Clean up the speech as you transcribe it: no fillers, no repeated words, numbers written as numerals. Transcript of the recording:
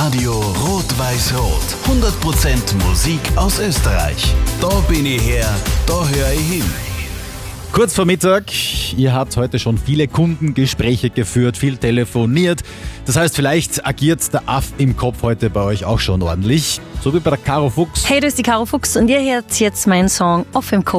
Radio Rot-Weiß-Rot. 100% Musik aus Österreich. Da bin ich her, da höre ich hin. Kurz vor Mittag, ihr habt heute schon viele Kundengespräche geführt, viel telefoniert. Das heißt, vielleicht agiert der Aff im Kopf heute bei euch auch schon ordentlich. So wie bei der Caro Fuchs. Hey, das ist die Caro Fuchs und ihr hört jetzt meinen Song Aff im Kopf.